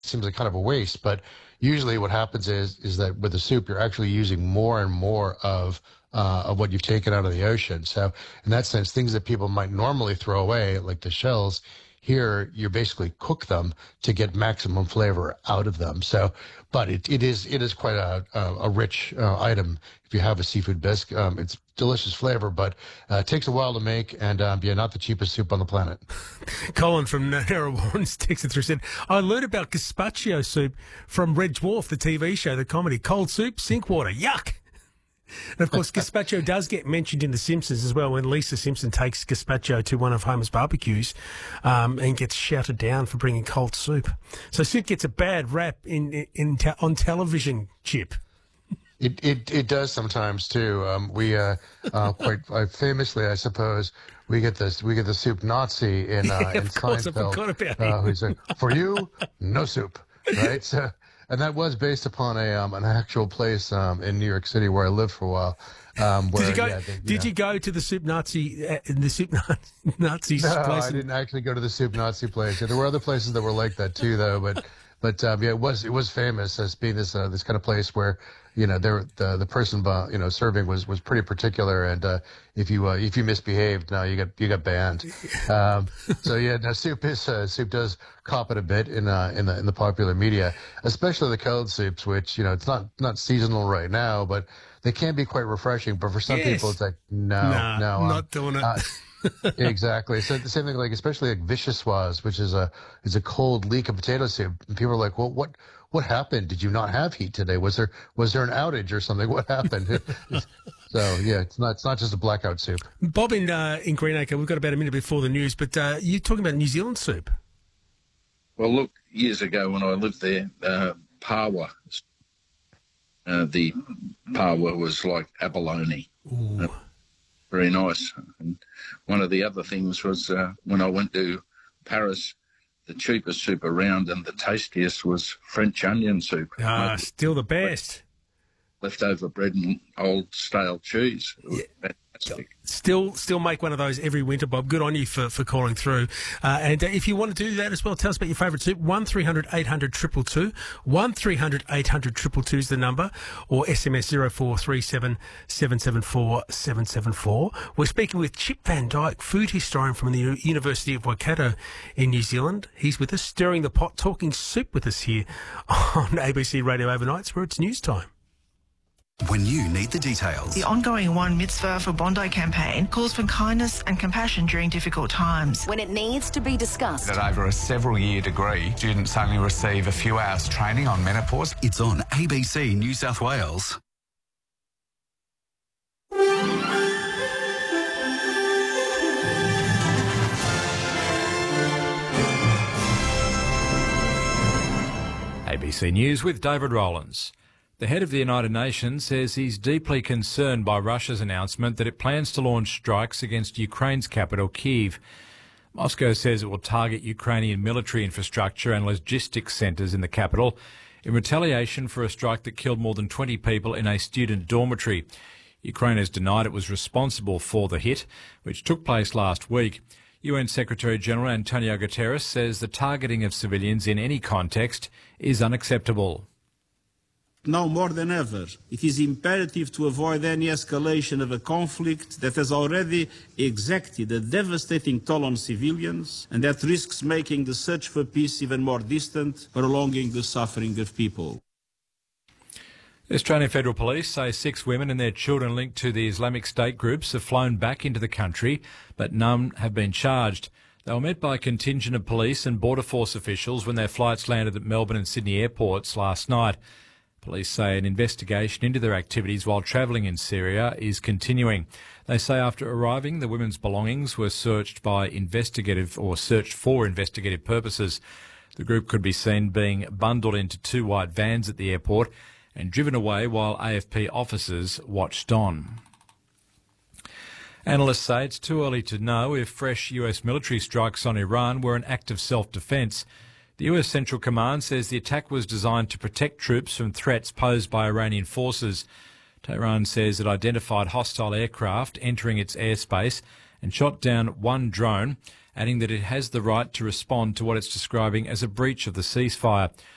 seems like kind of a waste, but usually what happens is that with the soup, you're actually using more and more of what you've taken out of the ocean. So in that sense, things that people might normally throw away, like the shells, here you basically cook them to get maximum flavor out of them. So, but it is quite a rich item. If you have a seafood bisque, it's delicious flavor, but it takes a while to make, and yeah, not the cheapest soup on the planet. Colin from Narrawarrens texted through said, I learned about gazpacho soup from Red Dwarf, the TV show, the comedy. Cold soup, sink water, yuck. And, of course, gazpacho does get mentioned in The Simpsons as well when Lisa Simpson takes gazpacho to one of Homer's barbecues and gets shouted down for bringing cold soup. So soup gets a bad rap on television, Chip. It does sometimes too. We quite famously, I suppose, we get the soup Nazi in of course, I Seinfeld, forgot about him. who's like, for you, no soup, right? So, and that was based upon an actual place in New York City where I lived for a while. Where, did you go to the soup Nazi Nazi's No, place? I didn't actually go to the soup Nazi place. Yeah, there were other places that were like that too, though. But yeah, it was famous as being this kind of place where the person serving was pretty particular, and if you misbehaved, no, you got banned. So yeah, now soup does cop it a bit in the popular media, especially the cold soups, which it's not seasonal right now, but they can be quite refreshing. But for some people, it's like no, not doing it. Exactly. So the same thing, like especially like vichyssoise, which is a cold leek of potato soup. And people are like, well, what happened? Did you not have heat today? Was there an outage or something? What happened? So yeah, it's not just a blackout soup. Bob in Greenacre, we've got about a minute before the news, but you're talking about New Zealand soup. Well, look, years ago when I lived there, pawa, the pawa was like abalone. Ooh. Very nice. And one of the other things was when I went to Paris, the cheapest soup around and the tastiest was French onion soup. Still the best. Leftover bread and old stale cheese. Yeah. Fantastic. Still make one of those every winter, Bob. Good on you for calling through. And if you want to do that as well, tell us about your favourite soup. 1300 800 222. 1300 800 222 is the number, or SMS 0437 774 774. We're speaking with Chip Van Dyke, food historian from the University of Waikato in New Zealand. He's with us, stirring the pot, talking soup with us here on ABC Radio Overnights, where it's news time. When you need the details. The ongoing One Mitzvah for Bondi campaign calls for kindness and compassion during difficult times. When it needs to be discussed. That over a several-year degree, students only receive a few hours training on menopause. It's on ABC New South Wales. ABC News with David Rowlands. The head of the United Nations says he's deeply concerned by Russia's announcement that it plans to launch strikes against Ukraine's capital, Kyiv. Moscow says it will target Ukrainian military infrastructure and logistics centres in the capital in retaliation for a strike that killed more than 20 people in a student dormitory. Ukraine has denied it was responsible for the hit, which took place last week. UN Secretary-General Antonio Guterres says the targeting of civilians in any context is unacceptable. Now more than ever, it is imperative to avoid any escalation of a conflict that has already exacted a devastating toll on civilians and that risks making the search for peace even more distant, prolonging the suffering of people. The Australian Federal Police say 6 women and their children linked to the Islamic State groups have flown back into the country, but none have been charged. They were met by a contingent of police and Border Force officials when their flights landed at Melbourne and Sydney airports last night. Police say an investigation into their activities while travelling in Syria is continuing. They say after arriving, the women's belongings were searched for investigative purposes. The group could be seen being bundled into 2 white vans at the airport and driven away while AFP officers watched on. Analysts say it's too early to know if fresh US military strikes on Iran were an act of self-defence. The US Central Command says the attack was designed to protect troops from threats posed by Iranian forces. Tehran says it identified hostile aircraft entering its airspace and shot down 1 drone, adding that it has the right to respond to what it's describing as a breach of the ceasefire.